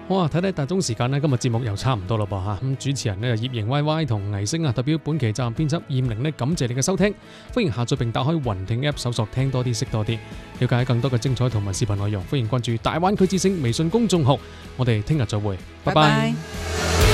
好啊，睇睇大鐘時間呢，今日節目又差唔多啦噃嚇。咁主持人呢，葉瑩 YY 同倪星啊，代表本期站編輯燕玲呢，感謝你嘅收聽。歡迎下載並打開雲聽 App 搜索聽多啲識多啲，了解更多嘅精彩同埋視頻內容。歡迎關注大灣區之聲微信公眾號。我哋聽日再會，拜拜。